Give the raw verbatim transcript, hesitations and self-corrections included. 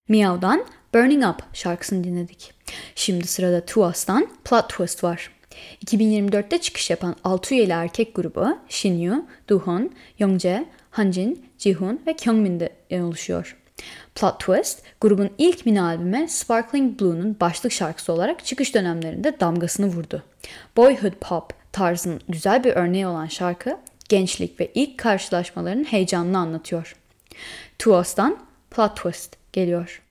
Meow'dan Burning Up şarkısını dinledik. Şimdi sırada Two Us'tan Plot Twist var. iki bin yirmi dörtte çıkış yapan altı üyeli erkek grubu Shinyu, Doohon, Youngjae, Hanjin, Jihoon ve Kyungmin'den oluşuyor. Plot Twist, grubun ilk mini albümü Sparkling Blue'nun başlık şarkısı olarak çıkış dönemlerinde damgasını vurdu. Boyhood pop tarzının güzel bir örneği olan şarkı, gençlik ve ilk karşılaşmaların heyecanını anlatıyor. Two Us'tan Plot Twist geliyor.